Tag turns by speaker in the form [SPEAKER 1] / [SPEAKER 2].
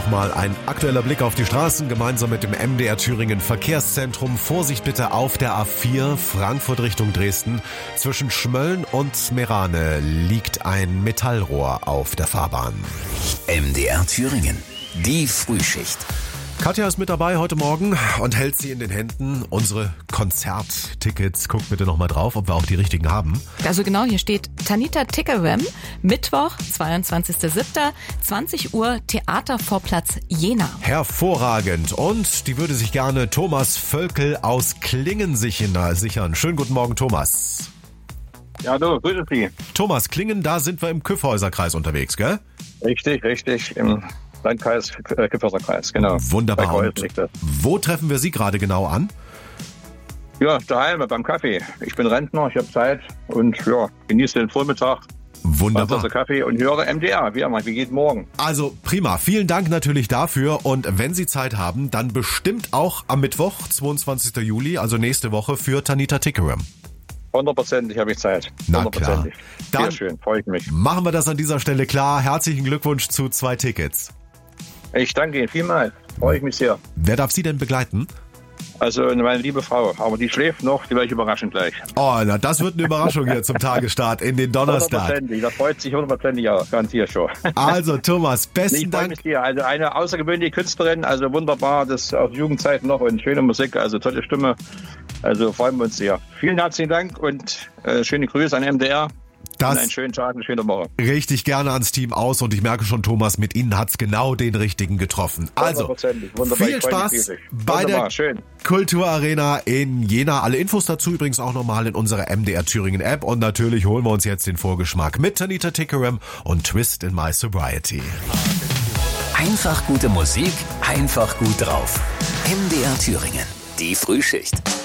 [SPEAKER 1] nochmal ein aktueller Blick auf die Straßen gemeinsam mit dem MDR Thüringen Verkehrszentrum. Vorsicht bitte auf der A4 Frankfurt Richtung Dresden. Zwischen Schmölln und Meerane liegt ein Metallrohr auf der Fahrbahn.
[SPEAKER 2] MDR Thüringen, die Frühschicht.
[SPEAKER 1] Katja ist mit dabei heute Morgen und hält sie in den Händen. Unsere Konzerttickets. Guckt bitte nochmal drauf, ob wir auch die richtigen haben.
[SPEAKER 3] Also genau, hier steht Tanita Tikaram, Mittwoch, 22.07., 20 Uhr, Theatervorplatz Jena.
[SPEAKER 1] Hervorragend. Und die würde sich gerne Thomas Völkel aus Klingen sichern. Schönen guten Morgen, Thomas.
[SPEAKER 4] Ja, hallo, grüße Sie.
[SPEAKER 1] Thomas, Klingen, da sind wir im Kyffhäuserkreis unterwegs, gell?
[SPEAKER 4] Richtig, im Landkreis, Kyffhäuserkreis, genau.
[SPEAKER 1] Wunderbar. Und wo treffen wir Sie gerade genau an?
[SPEAKER 4] Ja, daheim beim Kaffee. Ich bin Rentner, ich habe Zeit und ja, genieße den Vormittag.
[SPEAKER 1] Wunderbar.
[SPEAKER 4] Tasse Kaffee und höre MDR, wie jeden Morgen.
[SPEAKER 1] Also prima, vielen Dank natürlich dafür und wenn Sie Zeit haben, dann bestimmt auch am Mittwoch, 22. Juli, also nächste Woche für Tanita Tikaram.
[SPEAKER 4] 100% habe ich Zeit.
[SPEAKER 1] Na klar.
[SPEAKER 4] Dann sehr schön, freue ich mich.
[SPEAKER 1] Machen wir das an dieser Stelle klar. Herzlichen Glückwunsch zu 2 Tickets.
[SPEAKER 4] Ich danke Ihnen vielmals, freue ich mich sehr.
[SPEAKER 1] Wer darf Sie denn begleiten?
[SPEAKER 4] Also meine liebe Frau, aber die schläft noch, die werde ich überraschen gleich.
[SPEAKER 1] Oh, na, das wird eine Überraschung hier zum Tagesstart in den Donnerstag.
[SPEAKER 4] 100%, da freut sich 100% auch, garantiert schon.
[SPEAKER 1] Also Thomas, besten Dank.
[SPEAKER 4] Also eine außergewöhnliche Künstlerin, also wunderbar, das aus Jugendzeit noch und schöne Musik, also tolle Stimme. Also freuen wir uns sehr. Vielen herzlichen Dank und schöne Grüße an MDR. Und einen schönen Tag, eine schöne Woche.
[SPEAKER 1] Richtig gerne ans Team aus und ich merke schon, Thomas, mit Ihnen hat's genau den richtigen getroffen. Also, viel Spaß bei der Kulturarena in Jena. Alle Infos dazu übrigens auch nochmal in unserer MDR Thüringen App und natürlich holen wir uns jetzt den Vorgeschmack mit Tanita Tikaram und Twist in My Sobriety.
[SPEAKER 2] Einfach gute Musik, einfach gut drauf. MDR Thüringen, die Frühschicht.